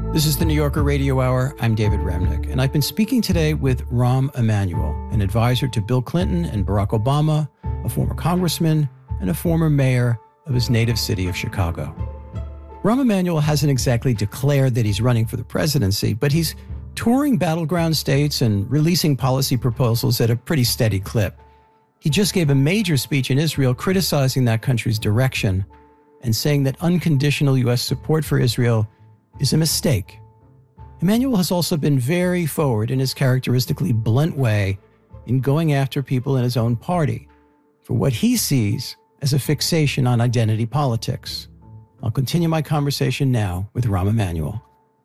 This is the New Yorker Radio Hour. I'm David Remnick, and I've been speaking today with Rahm Emanuel, an advisor to Bill Clinton and Barack Obama, a former congressman, and a former mayor of his native city of Chicago. Rahm Emanuel hasn't exactly declared that he's running for the presidency, but he's touring battleground states and releasing policy proposals at a pretty steady clip. He just gave a major speech in Israel criticizing that country's direction and saying that unconditional U.S. support for Israel is a mistake. Emanuel has also been very forward in his characteristically blunt way in going after people in his own party for what he sees as a fixation on identity politics. I'll continue my conversation now with Rahm Emanuel.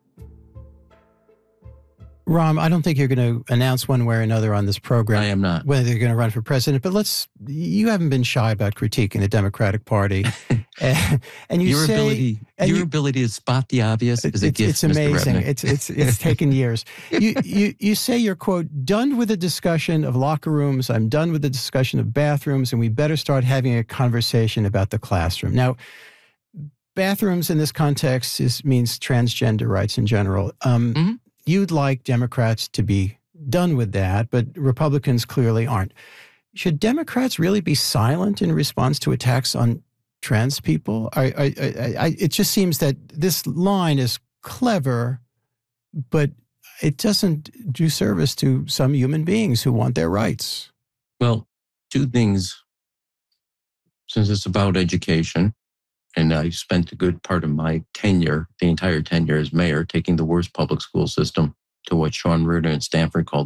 Rahm, I don't think you're going to announce one way or another on this program. I am not. Whether you're going to run for president, but you haven't been shy about critiquing the Democratic Party. and your ability to spot the obvious is a gift. It's amazing. Mr. Remnick. It's taken years. You say you're, quote, done with the discussion of locker rooms. I'm done with the discussion of bathrooms, and we better start having a conversation about the classroom. Now, bathrooms in this context means transgender rights in general. You'd like Democrats to be done with that, but Republicans clearly aren't. Should Democrats really be silent in response to attacks on trans people? It just seems that this line is clever, but it doesn't do service to some human beings who want their rights. Well, two things. Since it's about education, and I spent a good part of my tenure, the entire tenure as mayor, taking the worst public school system to what Sean Reardon at Stanford called